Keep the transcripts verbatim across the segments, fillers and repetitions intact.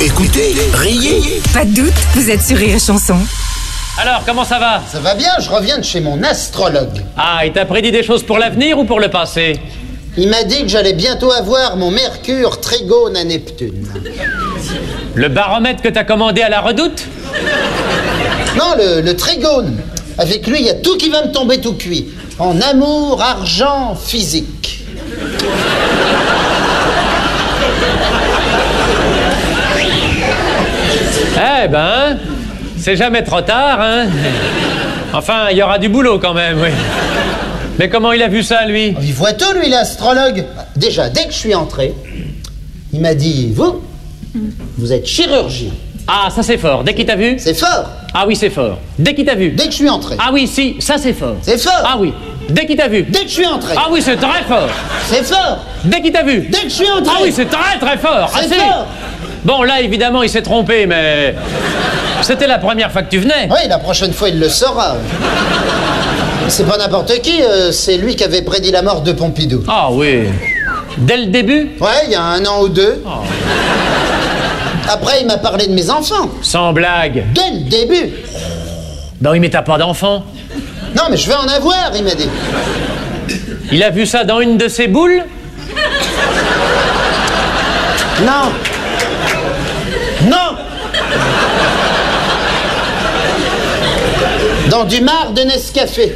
Écoutez, riez. Pas de doute, vous êtes sur Rire et Chanson. Alors, comment ça va? Ça va bien, je reviens de chez mon astrologue. Ah, il t'a prédit des choses pour l'avenir ou pour le passé? Il m'a dit que j'allais bientôt avoir mon Mercure trigone à Neptune. Le baromètre que t'as commandé à la Redoute? Non, le, le trigone. Avec lui, il y a tout qui va me tomber tout cuit. En amour, argent, physique. Eh ben, c'est jamais trop tard, hein? Enfin, il y aura du boulot quand même, oui. Mais comment il a vu ça, lui? Il voit tout, lui, l'astrologue. Déjà, dès que je suis entré, il m'a dit, vous, vous êtes chirurgien. Ah, ça c'est fort. Dès qu'il t'a vu? C'est fort. Ah oui, c'est fort. Dès qu'il t'a vu? Dès que je suis entré. Ah oui, si, ça c'est fort. C'est fort. Ah oui. Dès qu'il t'a vu? Dès que je suis entré. Ah oui, c'est très fort. C'est fort. Dès qu'il t'a vu? Dès que je suis entré. Ah oui, c'est très très fort. C'est Assez. fort. Bon, là, évidemment, il s'est trompé, mais c'était la première fois que tu venais. Oui, la prochaine fois, il le saura. C'est pas n'importe qui, euh, c'est lui qui avait prédit la mort de Pompidou. Ah oui. Dès le début? Ouais, il y a un an ou deux. Oh. Après, il m'a parlé de mes enfants. Sans blague. Dès le début. Ben oui, mais t'as pas d'enfant. Non, mais je vais en avoir, il m'a dit. Il a vu ça dans une de ses boules? Non. Non. Dans du marc de Nescafé.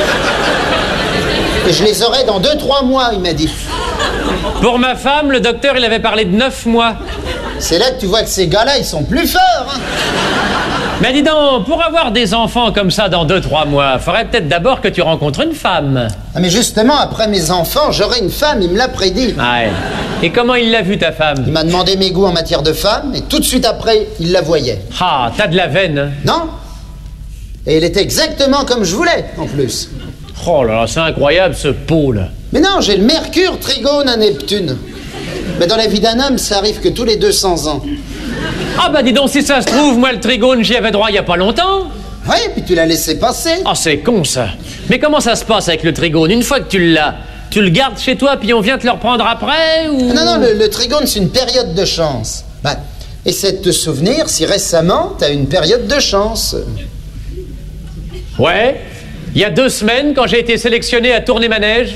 Et je les aurai dans deux, trois mois, il m'a dit. Pour ma femme, le docteur, il avait parlé de neuf mois. C'est là que tu vois que ces gars-là, ils sont plus forts, hein. Mais dis donc, pour avoir des enfants comme ça dans deux, trois mois, faudrait peut-être d'abord que tu rencontres une femme. Ah, mais justement, après mes enfants, j'aurai une femme, il me l'a prédit. Ouais. Et comment il l'a vu, ta femme? Il m'a demandé mes goûts en matière de femme, et tout de suite après, il la voyait. Ah, t'as de la veine. Non? Et elle était exactement comme je voulais, en plus. Oh là là, c'est incroyable, ce pot, là. Mais non, j'ai le Mercure trigone à Neptune. Mais dans la vie d'un homme, ça arrive que tous les deux cents ans. Ah bah dis donc, si ça se trouve, moi, le trigone, j'y avais droit il y a pas longtemps. Oui, puis tu l'as laissé passer. Ah, c'est con, ça. Mais comment ça se passe avec le trigone? Une fois que tu l'as, tu le gardes chez toi, puis on vient te le reprendre après, ou... Non, non, le, le trigone, c'est une période de chance. Bah, essaie de te souvenir si récemment, t'as une période de chance. Ouais. Il y a deux semaines, quand j'ai été sélectionné à tourner manège.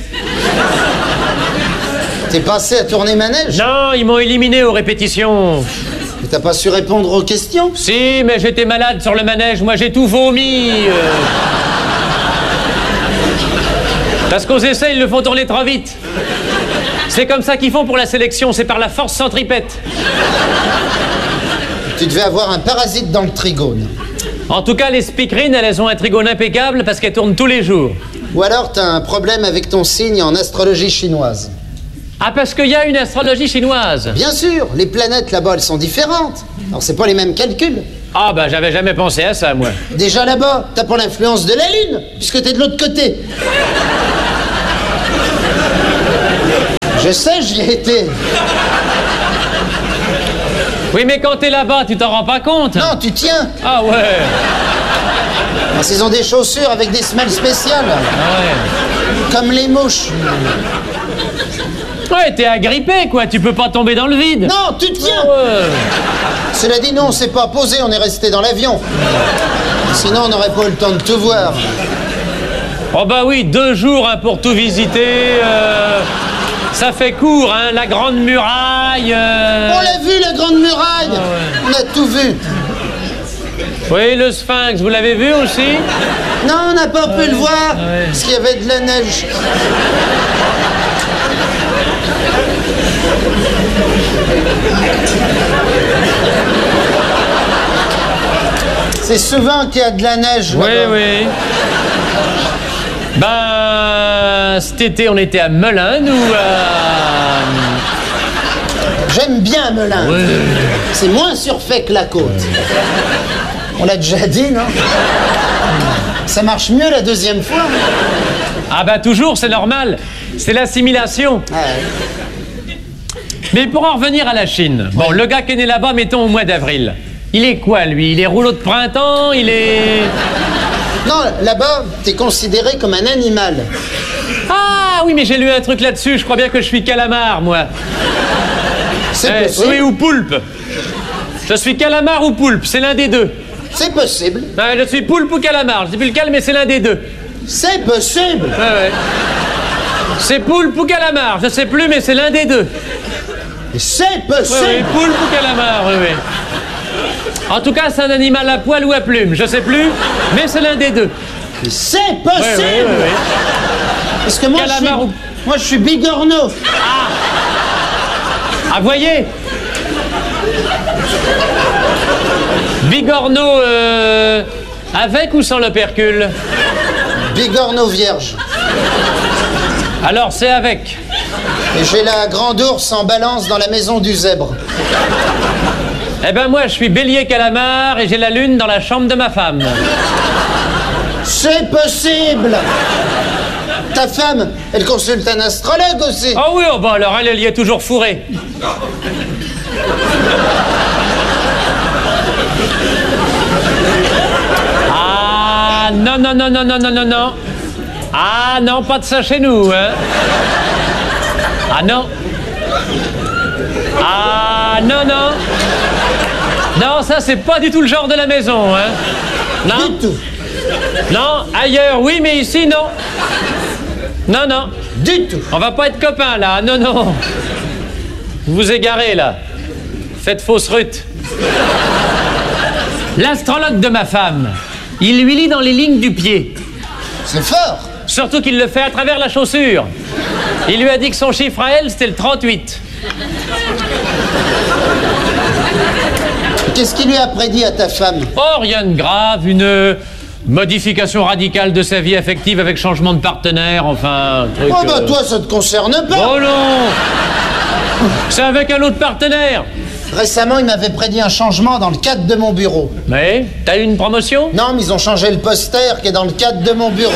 T'es passé à tourner manège? Non, ils m'ont éliminé aux répétitions. Mais t'as pas su répondre aux questions? Si, mais j'étais malade sur le manège, moi j'ai tout vomi. euh. Parce qu'aux essais, ils le font tourner trop vite. C'est comme ça qu'ils font pour la sélection, c'est par la force centripète. Tu devais avoir un parasite dans le trigone. En tout cas, les speakerines, elles ont un trigone impeccable parce qu'elles tournent tous les jours. Ou alors t'as un problème avec ton signe en astrologie chinoise. Ah, parce qu'il y a une astrologie chinoise. Bien sûr, les planètes là-bas, elles sont différentes. Alors c'est pas les mêmes calculs. Ah bah j'avais jamais pensé à ça, moi. Déjà là-bas, t'as pas l'influence de la Lune, puisque t'es de l'autre côté. Je sais, j'y ai été. Oui, mais quand t'es là-bas, tu t'en rends pas compte? Non, tu tiens. Ah ouais. Parce qu'ils ont des chaussures avec des semelles spéciales. Ah ouais. Comme les mouches. Ouais, t'es agrippé, quoi, tu peux pas tomber dans le vide. Non, tu tiens. Ah ouais. Cela dit, non, on s'est pas posé, on est resté dans l'avion. Sinon, on n'aurait pas eu le temps de tout voir. Oh bah oui, deux jours hein, pour tout visiter. Euh, ça fait court, hein, la Grande Muraille. Euh... On l'a vu, la Grande Muraille. Ah ouais. On a tout vu. Oui, le Sphinx, vous l'avez vu aussi? Non, on n'a pas Ah pu ouais. le voir, Ah ouais. parce qu'il y avait de la neige. C'est souvent qu'il y a de la neige. Oui, là-bas. oui. Ben, cet été, on était à Melun, nous. Euh... J'aime bien Melun. Ouais. C'est moins surfait que la côte. On l'a déjà dit, non? Ça marche mieux la deuxième fois. Ah ben toujours, c'est normal. C'est l'assimilation. Ouais. Mais pour en revenir à la Chine, bon, le gars qui est né là-bas, mettons au mois d'avril, il est quoi, lui? Il est rouleau de printemps? Il est... Non, là-bas, t'es considéré comme un animal. Ah oui, mais j'ai lu un truc là-dessus, je crois bien que je suis calamar, moi. C'est Eh, possible. oui, ou poulpe. Je suis calamar ou poulpe, c'est l'un des deux. C'est possible. Ouais, je suis poulpe ou calamar, je dis plus lequel, mais c'est l'un des deux. C'est possible. Ouais, ouais. C'est poulpe ou calamar, je sais plus, mais c'est l'un des deux. C'est possible. Oui, oui, poulpe ou calamar, oui, oui. En tout cas, c'est un animal à poil ou à plume, je sais plus, mais c'est l'un des deux. C'est possible. Oui, oui, oui, oui. Parce que moi, je suis, Calamar ou- moi, je suis bigorneau. Ah, voyez. Bigorneau, euh, avec ou sans l'opercule? Bigorneau vierge. Alors, c'est avec. Et j'ai la grande ours en balance dans la maison du zèbre. Eh ben moi, je suis bélier calamar et j'ai la lune dans la chambre de ma femme. C'est possible. Ta femme, elle consulte un astrologue aussi. Ah oui, oh bah alors elle, elle y est toujours fourrée. Ah non, non, non, non, non, non, non, non. Ah non, pas de ça chez nous, hein. Ah non. Ah non, non. Non, ça c'est pas du tout le genre de la maison, hein. Non. Du tout. Non, ailleurs, oui, mais ici, non. Non, non. Du tout. On va pas être copains, là. Non, non. Vous vous égarez, là. Faites fausse rute. L'astrologue de ma femme, il lui lit dans les lignes du pied. C'est fort. Surtout qu'il le fait à travers la chaussure. Il lui a dit que son chiffre à elle, c'était le trente-huit. Qu'est-ce qu'il lui a prédit à ta femme? Oh, rien de grave, une modification radicale de sa vie affective avec changement de partenaire, enfin... un truc, Oh bah euh... toi, ça te concerne pas. Oh non. C'est avec un autre partenaire. Récemment, il m'avait prédit un changement dans le cadre de mon bureau. Mais, t'as eu une promotion? Non, mais ils ont changé le poster qui est dans le cadre de mon bureau.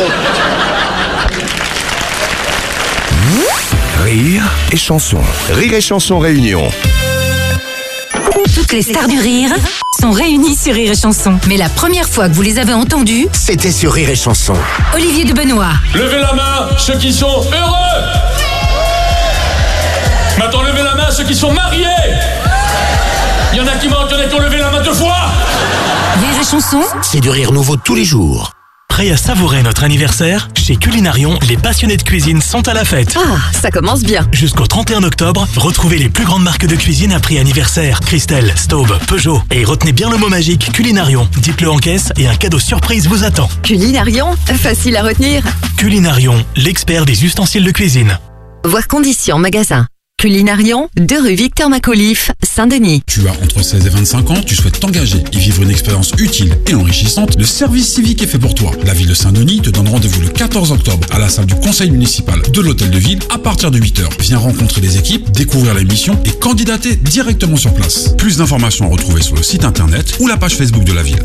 Rire et chanson. Rire et chanson réunion. Toutes les stars du rire sont réunies sur Rire et Chanson. Mais la première fois que vous les avez entendues, C'était sur Rire et chanson. Olivier de Benoît, Levez la main, ceux qui sont heureux. Maintenant, levez la main, ceux qui sont mariés. Il y en a qui mentent, il y en a qui ont levé la main deux fois. Rire et Chanson, C'est du rire nouveau tous les jours. Prêt à savourer notre anniversaire? Chez Culinarion, les passionnés de cuisine sont à la fête. Ah, ça commence bien. Jusqu'au trente et un octobre, retrouvez les plus grandes marques de cuisine à prix anniversaire. Christelle, Staub, Peugeot. Et retenez bien le mot magique Culinarion. Dites-le en caisse et un cadeau surprise vous attend. Culinarion, facile à retenir. Culinarion, l'expert des ustensiles de cuisine. Voir conditions en magasin. Culinarion, deux rue Victor Macauliffe, Saint-Denis. Tu as entre seize et vingt-cinq ans, tu souhaites t'engager et vivre une expérience utile et enrichissante, le service civique est fait pour toi. La ville de Saint-Denis te donne rendez-vous le quatorze octobre à la salle du conseil municipal de l'hôtel de ville à partir de huit heures. Viens rencontrer les équipes, découvrir les missions et candidater directement sur place. Plus d'informations à retrouver sur le site internet ou la page Facebook de la ville.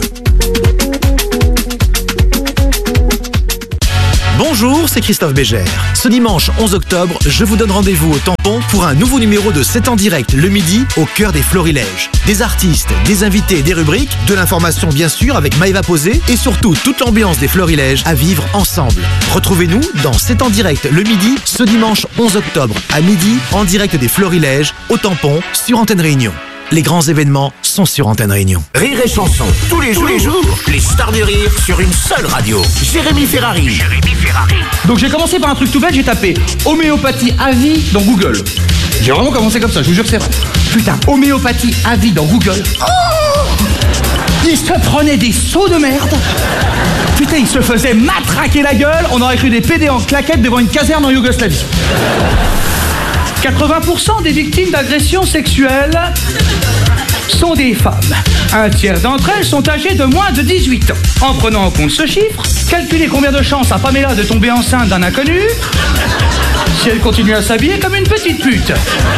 Bonjour, c'est Christophe Bégère. Ce dimanche onze octobre, je vous donne rendez-vous au Tampon pour un nouveau numéro de sept ans direct le midi au cœur des Florilèges. Des artistes, des invités, des rubriques, de l'information bien sûr avec Maëva Posé et surtout toute l'ambiance des Florilèges à vivre ensemble. Retrouvez-nous dans sept ans direct le midi ce dimanche onze octobre à midi en direct des Florilèges au Tampon sur Antenne Réunion. Les grands événements sont sur Antenne Réunion. Rire et chanson. Tous les jours. Tous les jours. Les stars du rire sur une seule radio. Jérémy Ferrari. Jérémy Ferrari. Donc j'ai commencé par un truc tout bête, j'ai tapé homéopathie à vie dans Google. J'ai vraiment commencé comme ça, je vous jure que c'est vrai. Putain, homéopathie à vie dans Google. Oh, il se prenait des sauts de merde. Putain, il se faisait matraquer la gueule, on aurait cru des pédés en claquettes devant une caserne en Yougoslavie. quatre-vingts pour cent des victimes d'agressions sexuelles sont des femmes. Un tiers d'entre elles sont âgées de moins de dix-huit ans. En prenant en compte ce chiffre, calculez combien de chances a Pamela de tomber enceinte d'un inconnu si elle continue à s'habiller comme une petite pute.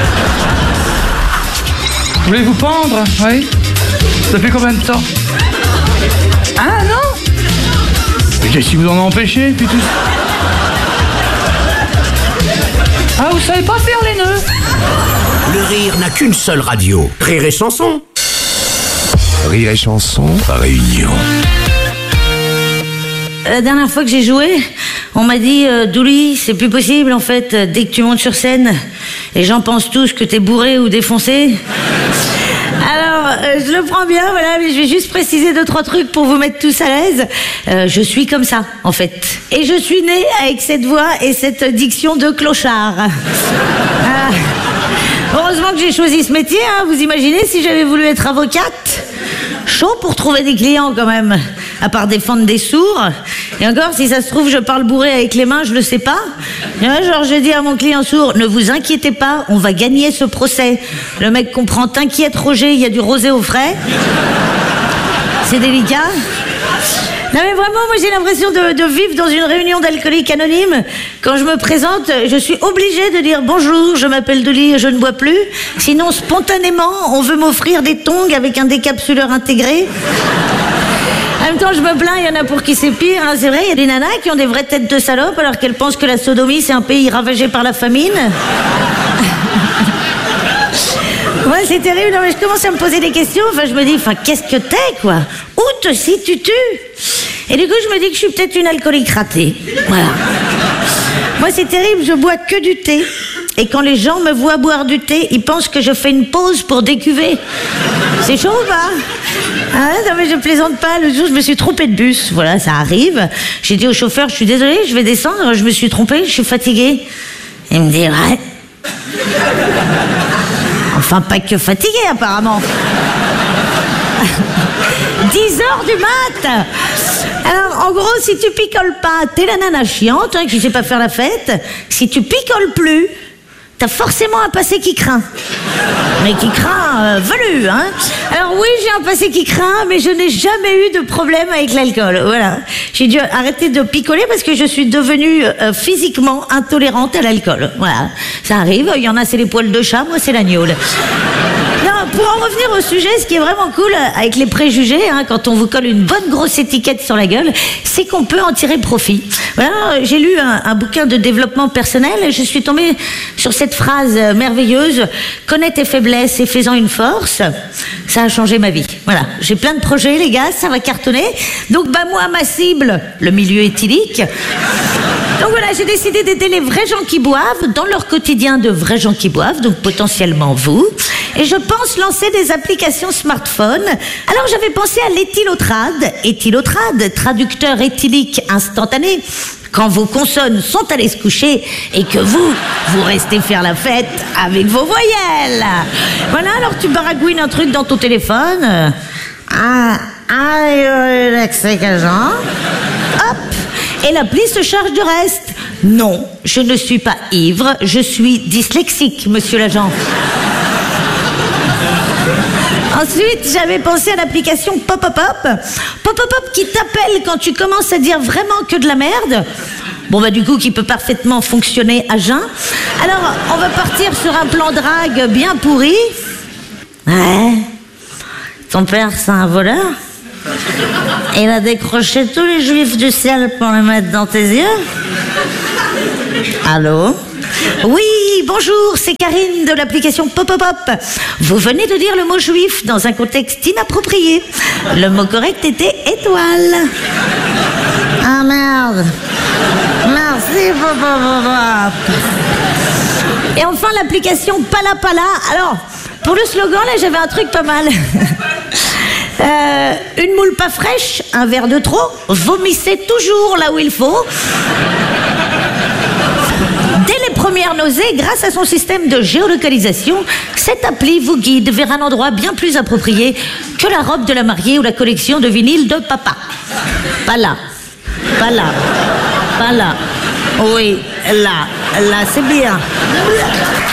Voulez-vous pendre? Oui. Depuis combien de temps? Un an? Mais qu'est-ce qui vous en a empêché, puis tout... Ah, vous savez pas faire les nœuds? Le rire n'a qu'une seule radio. Rire et chanson. Rire et chanson. Réunion. La dernière fois que j'ai joué, on m'a dit euh, Douli, c'est plus possible en fait, dès que tu montes sur scène, les gens pensent tous que t'es bourré ou défoncé. Alors, euh, je le prends bien, voilà, mais je vais juste préciser deux, trois trucs pour vous mettre tous à l'aise. Euh, je suis comme ça, en fait. Et je suis née avec cette voix et cette diction de clochard. Ah. Heureusement que j'ai choisi ce métier, hein. Vous imaginez si j'avais voulu être avocate? Chaud pour trouver des clients quand même, à part défendre des sourds. Et encore, si ça se trouve, je parle bourré avec les mains, je le sais pas. Genre, je dis à mon client sourd, ne vous inquiétez pas, on va gagner ce procès. Le mec comprend, t'inquiète Roger, il y a du rosé au frais. C'est délicat. Non mais vraiment, moi j'ai l'impression de, de vivre dans une réunion d'alcooliques anonymes. Quand je me présente, je suis obligée de dire bonjour, je m'appelle Dolly et je ne bois plus. Sinon, spontanément, on veut m'offrir des tongs avec un décapsuleur intégré. En même temps, je me plains, il y en a pour qui c'est pire, hein. C'est vrai, il y a des nanas qui ont des vraies têtes de salopes alors qu'elles pensent que la sodomie c'est un pays ravagé par la famine. Ouais, c'est terrible, non, mais je commence à me poser des questions, enfin je me dis, enfin qu'est-ce que t'es quoi? Où te situes-tu? Et du coup je me dis que je suis peut-être une alcoolique ratée. Voilà. Moi c'est terrible, je bois que du thé. Et quand les gens me voient boire du thé, ils pensent que je fais une pause pour décuver. C'est chaud ou pas? Ah non mais je plaisante pas, le jour je me suis trompée de bus, voilà, ça arrive. J'ai dit au chauffeur, je suis désolée, je vais descendre, je me suis trompée, je suis fatiguée. Il me dit, ouais. Enfin, pas que fatiguée, apparemment. dix heures du mat. Alors, en gros, si tu picoles pas, t'es la nana chiante, hein, qui sait pas faire la fête. Si tu picoles plus, t'as forcément un passé qui craint. Mais qui craint euh, velu, hein. Alors oui, j'ai un passé qui craint, mais je n'ai jamais eu de problème avec l'alcool. Voilà. J'ai dû arrêter de picoler parce que je suis devenue euh, physiquement intolérante à l'alcool. Voilà. Ça arrive, il y en a c'est les poils de chat, moi c'est la gnôle. Non, pour en revenir au sujet, ce qui est vraiment cool avec les préjugés, hein, quand on vous colle une bonne grosse étiquette sur la gueule, c'est qu'on peut en tirer profit. Voilà, j'ai lu un, un bouquin de développement personnel et je suis tombée sur cette phrase merveilleuse: connais tes faiblesses et fais-en une force. Ça a changé ma vie. Voilà, j'ai plein de projets, les gars, ça va cartonner. Donc, bah moi, ma cible, le milieu éthylique. Donc voilà, j'ai décidé d'aider les vrais gens qui boivent dans leur quotidien de vrais gens qui boivent, donc potentiellement vous. Et je pense lancer des applications smartphone. Alors j'avais pensé à l'éthylotrade. Éthylotrade, traducteur éthylique instantané. Quand vos consonnes sont allées se coucher et que vous, vous restez faire la fête avec vos voyelles. Voilà, alors tu baragouines un truc dans ton téléphone. Ah, ah, l'accès agent. Hop. Et l'appli se charge du reste. Non, je ne suis pas ivre, je suis dyslexique, monsieur l'agent. Ensuite, j'avais pensé à l'application Pop-Up-Up. Pop-Up-Up qui t'appelle quand tu commences à dire vraiment que de la merde. Bon bah du coup, qui peut parfaitement fonctionner à jeun. Alors, on va partir sur un plan drague bien pourri. Ouais. Ton père, c'est un voleur? Il a décroché tous les juifs du ciel pour les mettre dans tes yeux? Allô? Oui, bonjour, c'est Karine de l'application Pop-Up-Up. Vous venez de dire le mot juif dans un contexte inapproprié. Le mot correct était étoile. Ah merde. Merci Pop-Up-Up. Et enfin l'application Pala Pala. Alors, pour le slogan, là, j'avais un truc pas mal. Euh, une moule pas fraîche, un verre de trop, vomissez toujours là où il faut. Dès les premières nausées, grâce à son système de géolocalisation, cette appli vous guide vers un endroit bien plus approprié que la robe de la mariée ou la collection de vinyles de papa. Pas là, pas là, pas là. Oui, là, là, c'est bien.